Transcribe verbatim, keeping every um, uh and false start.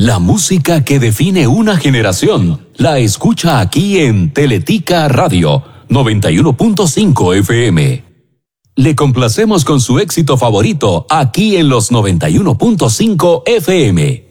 La música que define una generación la escucha aquí en Teletica Radio noventa y uno punto cinco F M. Le complacemos con su éxito favorito aquí en los noventa y uno punto cinco F M.